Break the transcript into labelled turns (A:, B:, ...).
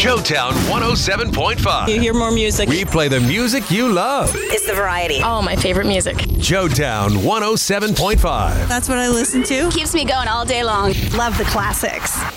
A: Showtown 107.5.
B: You hear more music.
A: We play the music you love.
C: It's the variety.
D: Oh, my favorite music.
A: Showtown 107.5.
B: That's what I listen to.
D: Keeps me going all day long.
C: Love the classics.